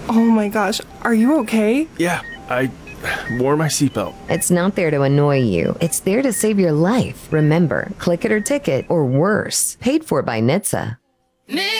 Oh my gosh, are you okay? Yeah, I wore my seatbelt. It's not there to annoy you. It's there to save your life. Remember, click it or ticket, or worse, paid for by NHTSA.